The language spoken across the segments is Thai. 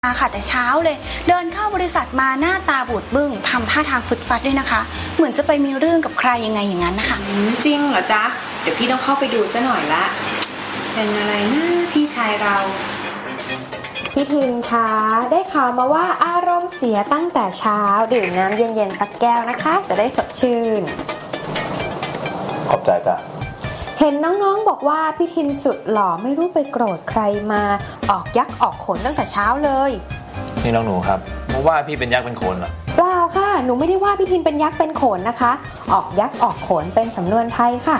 ค่ะแต่เช้าเลยเดินเข้าบริษัทมาหน้าตาบูดบึ้งทำท่าทางฟึดฟัดด้วยนะคะเหมือนจะไปมีเรื่องกับใครยังไงอย่างนั้นนะคะจริงเหรอจ๊ะเดี๋ยวพี่ต้องเข้าไปดูซะหน่อยละเป็นอะไรนะพี่ชายเราพี่ทินคะได้ข่าวมาว่าอารมณ์เสียตั้งแต่เช้าดื่มน้ำเย็นๆสักแก้วนะคะจะได้สดชื่นขอบใจจ้ะเห็นน้องๆบอกว่าพี่ทินสุดหล่อไม่รู้ไปโกรธใครมาออกยักษ์ออกขนตั้งแต่เช้าเลยนี่น้องหนูครับมาว่าพี่เป็นยักษ์เป็นโขนเหรอเปล่าค่ะหนูไม่ได้ว่าพี่ทินเป็นยักษ์เป็นโขนนะคะออกยักษ์ออกขนเป็นสำนวนไทยค่ะ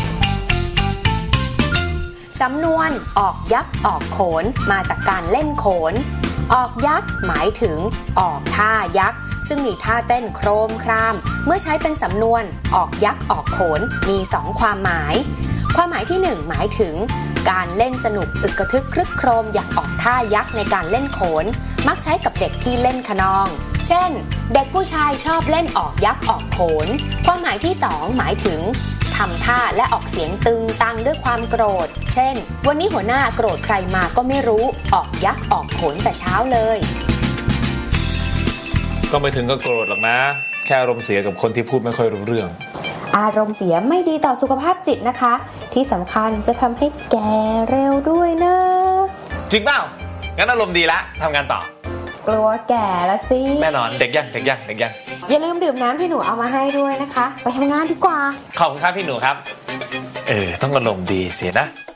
สำนวนออกยักษ์ออกโขนมาจากการเล่นโขนออกยักษ์หมายถึงออกท่ายักษ์ซึ่งมีท่าเต้นโครมครามเมื่อใช้เป็นสำนวนออกยักษ์ออกโขนมี2ความหมายความหมายที่1หมายถึงการเล่นสนุกอึกกระทึกครึกโครมอย่างออกท่ายักษ์ในการเล่นโขนมักใช้กับเด็กที่เล่นคะนองเช่นเด็กผู้ชายชอบเล่นออกยักษ์ออกโขนความหมายที่2หมายถึงทำท่าและออกเสียงตึงตังด้วยความโกรธเช่นวันนี้หัวหน้าโกรธใครมาก็ไม่รู้ออกยักษ์ออกโขนแต่เช้าเลยก็ไม่ถึงก็โกรธหรอกนะแค่อารมณ์เสียกับคนที่พูดไม่ค่อยรู้เรื่องอารมณ์เสียไม่ดีต่อสุขภาพจิตนะคะที่สำคัญจะทำให้แก่เร็วด้วยนะจริงเปล่างั้นอารมณ์ดีละทำงานต่อกลัวแก่ละสิแน่นอนเด็กยังอย่าลืมดื่มน้ำที่หนูเอามาให้ด้วยนะคะไปทำงานดีกว่าขอบคุณครับพี่หนูครับต้องอารมณ์ดีเสียนะ